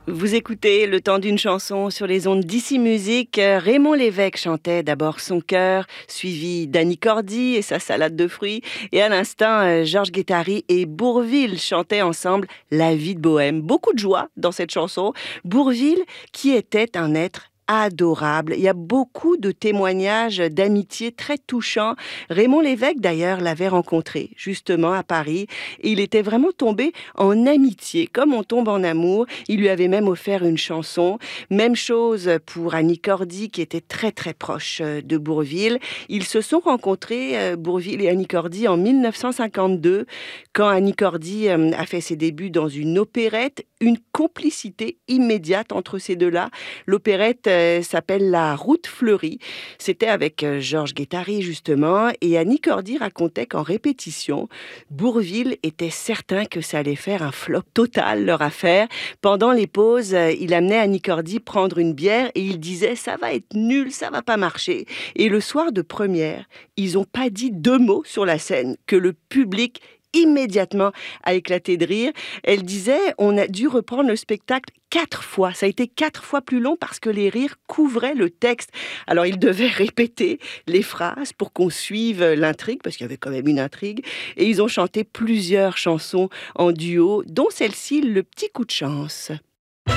Vous écoutez Le temps d'une chanson sur les ondes d'Ici Musique. Raymond Lévesque chantait d'abord Son cœur, suivi d'Annie Cordy et sa salade de fruits. Et à l'instant, Georges Guettari et Bourvil chantaient ensemble La vie de bohème. Beaucoup de joie dans cette chanson. Bourvil, qui était un être adorable. Il y a beaucoup de témoignages d'amitié très touchants. Raymond Lévesque, d'ailleurs, l'avait rencontré justement à Paris et il était vraiment tombé en amitié, comme on tombe en amour. Il lui avait même offert une chanson. Même chose pour Annie Cordy, qui était très très proche de Bourvil. Ils se sont rencontrés, Bourvil et Annie Cordy, en 1952, quand Annie Cordy a fait ses débuts dans une opérette. Une complicité immédiate entre ces deux-là. L'opérette s'appelle La Route fleurie. C'était avec Georges Guettari, justement, et Annie Cordy racontait qu'en répétition, Bourvil était certain que ça allait faire un flop total, leur affaire. Pendant les pauses, il amenait Annie Cordy prendre une bière et il disait « ça va être nul, ça va pas marcher ». Et le soir de première, ils n'ont pas dit deux mots sur la scène que le public immédiatement a éclaté de rire. Elle disait, on a dû reprendre le spectacle 4 fois. Ça a été 4 fois plus long parce que les rires couvraient le texte. Alors, ils devaient répéter les phrases pour qu'on suive l'intrigue, parce qu'il y avait quand même une intrigue. Et ils ont chanté plusieurs chansons en duo, dont celle-ci, Le petit coup de chance.